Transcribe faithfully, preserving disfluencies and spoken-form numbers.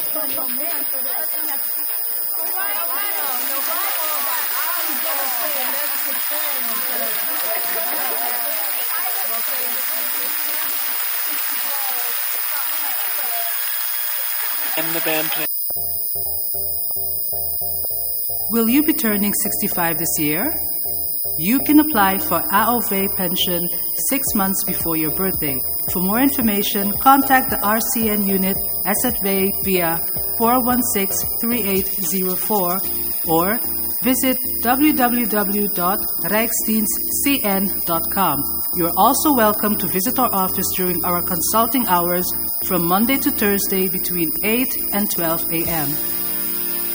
And the band play. Will you be turning sixty-five this year? You can apply for A O V pension six months before your birthday. For more information, contact the R C N unit S F V via four one six, three eight zero four or visit w w w dot rijksdienst c n dot com. You are also welcome to visit our office during our consulting hours from Monday to Thursday between eight and twelve a m